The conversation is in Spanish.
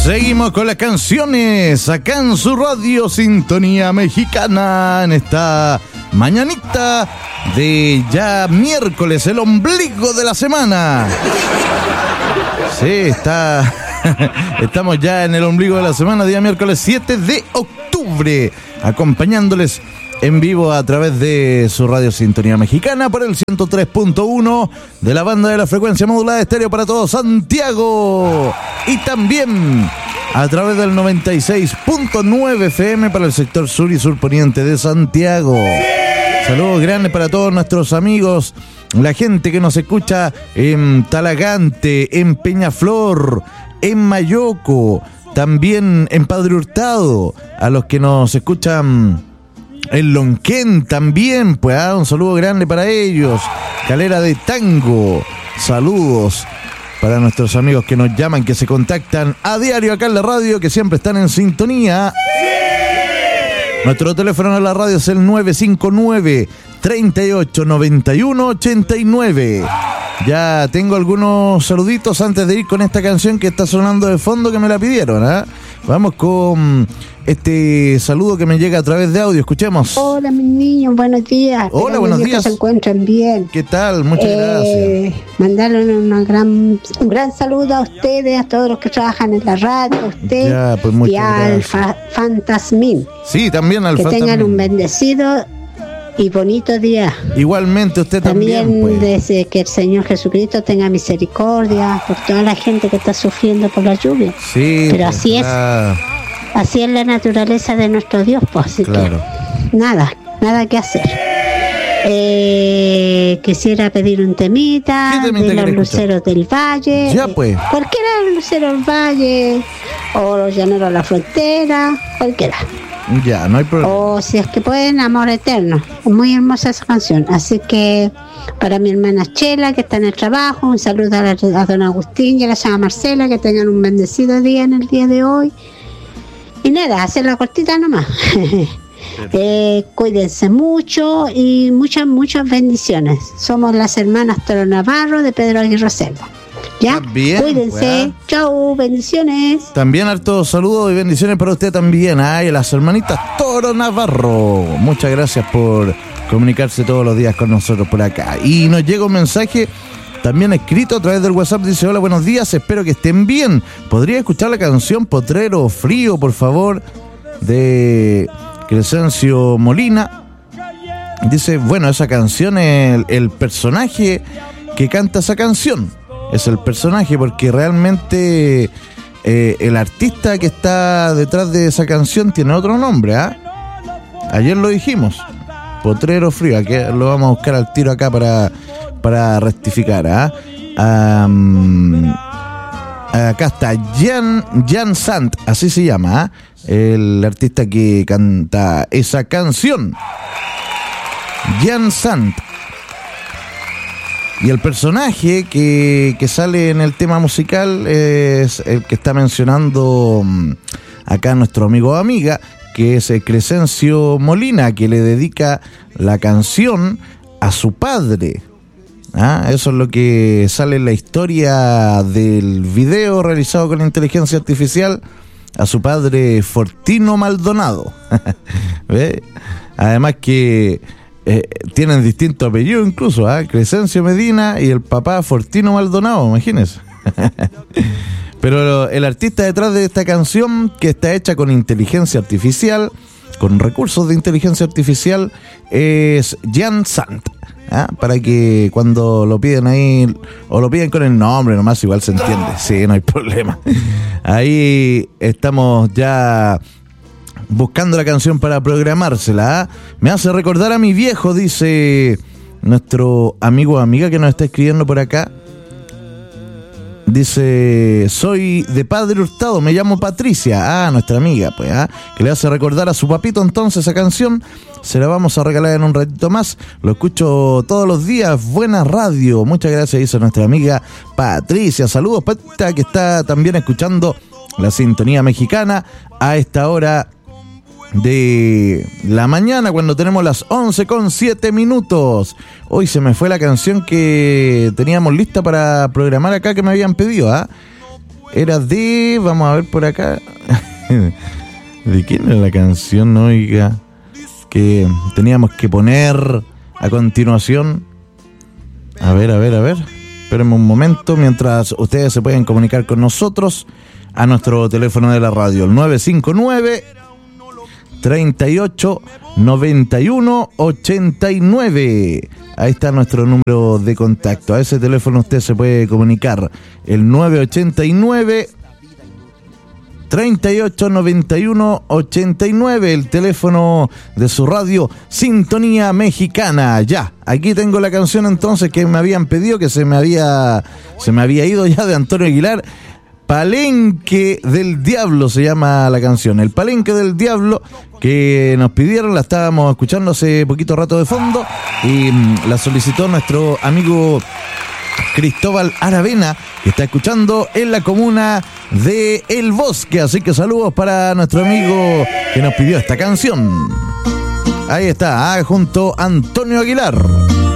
Seguimos con las canciones acá en su radio Sintonía Mexicana en esta mañanita de ya miércoles, el ombligo de la semana. Sí, estamos ya en el ombligo de la semana, día miércoles 7 de octubre, acompañándoles en vivo a través de su radio Sintonía Mexicana por el 103.1 de la banda de la frecuencia modulada de estéreo para todo Santiago, y también a través del 96.9 FM para el sector sur y surponiente de Santiago. Saludos grandes para todos nuestros amigos, la gente que nos escucha en Talagante, en Peñaflor, en Mayoco, también en Padre Hurtado, a los que nos escuchan en Lonquén también, pues un saludo grande para ellos. Calera de Tango, saludos para nuestros amigos que nos llaman, que se contactan a diario acá en la radio, que siempre están en sintonía. Nuestro teléfono en la radio es el 959-3891-89. Ya tengo algunos saluditos antes de ir con esta canción que está sonando de fondo, que me la pidieron, ¿eh? Vamos con este saludo que me llega a través de audio. Escuchemos. Hola, mis niños, buenos días. Hola, buenos días. Que se encuentren bien. ¿Qué tal? Muchas gracias. Mandarle un gran saludo a ustedes, a todos los que trabajan en la radio, a usted ya, pues y al Fantasmín. Sí, también al Fantasmín. Que tengan un bendecido y bonito día. Igualmente usted también, pues. Desde que el Señor Jesucristo tenga misericordia por toda la gente que está sufriendo por la lluvia. Sí, pero así es. Así es la naturaleza de nuestro Dios, pues. Así claro. Que nada que hacer. Quisiera pedir un temita de los Luceros del Valle. Ya, pues. Cualquiera de los Luceros del Valle o los Llaneros de la Frontera, cualquiera. Ya, no hay problema. O si es que pueden, Amor Eterno. Es muy hermosa esa canción. Así que para mi hermana Chela, que está en el trabajo, un saludo a don Agustín y a la señora Marcela, que tengan un bendecido día en el día de hoy. Y nada, hacerla cortita nomás. Cuídense mucho y muchas bendiciones. Somos las hermanas Toro Navarro de Pedro Aguirre Selva. ¿Ya? Bien, cuídense. Pues. Chau, bendiciones. También hartos saludos y bendiciones para usted también. Ay, las hermanitas Toro Navarro. Muchas gracias por comunicarse todos los días con nosotros por acá. Y nos llega un mensaje también escrito a través del WhatsApp. Dice: hola, buenos días, espero que estén bien. ¿Podría escuchar la canción Potrero Frío, por favor? De Crescencio Molina. Dice, bueno, esa canción, el personaje que canta esa canción es el personaje, porque realmente el artista que está detrás de esa canción tiene otro nombre, ¿ah? Ayer lo dijimos, Potrero Frío, que lo vamos a buscar al tiro acá para rectificar, ¿ah? Acá está Jan Sant, así se llama, ¿ah? El artista que canta esa canción, Jan Sant. Y el personaje que sale en el tema musical es el que está mencionando acá nuestro amigo o amiga, que es Crescencio Molina, que le dedica la canción a su padre. Eso es lo que sale en la historia del video realizado con inteligencia artificial, a su padre Fortino Maldonado. ¿Ve? Además que tienen distintos apellidos incluso, Crescencio Medina y el papá Fortino Maldonado, imagínense. Pero el artista detrás de esta canción, que está hecha con inteligencia artificial, con recursos de inteligencia artificial, es Jan Sant, para que cuando lo piden ahí, o lo piden con el nombre nomás, igual se entiende, sí, no hay problema. Ahí estamos ya buscando la canción para programársela. Me hace recordar a mi viejo, dice nuestro amigo o amiga que nos está escribiendo por acá. Dice, soy de Padre Hurtado, me llamo Patricia. Nuestra amiga, pues, que le hace recordar a su papito. Entonces esa canción se la vamos a regalar en un ratito más. Lo escucho todos los días, buena radio. Muchas gracias, dice nuestra amiga Patricia. Saludos, Patita, que está también escuchando la Sintonía Mexicana a esta hora de la mañana, cuando tenemos las 11:07. Hoy se me fue la canción que teníamos lista para programar acá, que me habían pedido, era de... Vamos a ver por acá. ¿De quién era la canción, oiga? Que teníamos que poner a continuación. A ver. Espérenme un momento mientras ustedes se pueden comunicar con nosotros a nuestro teléfono de la radio, el 959 38 91 89. Ahí está nuestro número de contacto. A ese teléfono usted se puede comunicar, el 989 38 91 89, el teléfono de su radio Sintonía Mexicana. Ya, aquí tengo la canción entonces que me habían pedido, que se me había ido ya, de Antonio Aguilar. Palenque del Diablo se llama la canción, el Palenque del Diablo, que nos pidieron, la estábamos escuchando hace poquito rato de fondo y la solicitó nuestro amigo Cristóbal Aravena, que está escuchando en la comuna de El Bosque. Así que saludos para nuestro amigo que nos pidió esta canción. Ahí está, junto a Antonio Aguilar.